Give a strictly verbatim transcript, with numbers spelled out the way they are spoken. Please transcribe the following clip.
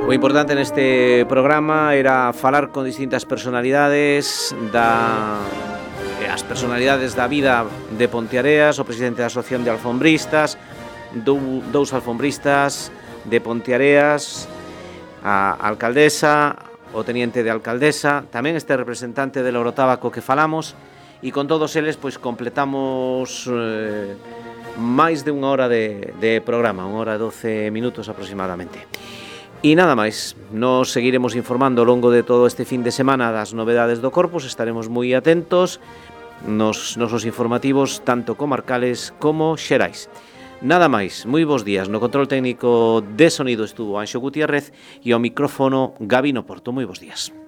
O importante neste programa era falar con distintas personalidades da as personalidades da vida de Ponteareas, o presidente da Asociación de Alfombristas, dou, dous alfombristas de Ponteareas, a alcaldesa, o teniente de alcaldesa, tamén este representante del Orotábaco que falamos, e con todos eles pois completamos eh, máis de unha hora de, de programa, unha hora e doce minutos aproximadamente. E nada máis, nos seguiremos informando ao longo de todo este fin de semana das novedades do Corpus, estaremos moi atentos nos nosos informativos tanto comarcales como xerais. Nada máis, moi bons días. No control técnico de sonido estuvo Anxo Gutiérrez e ao micrófono Gabino Porto. Moi bons días.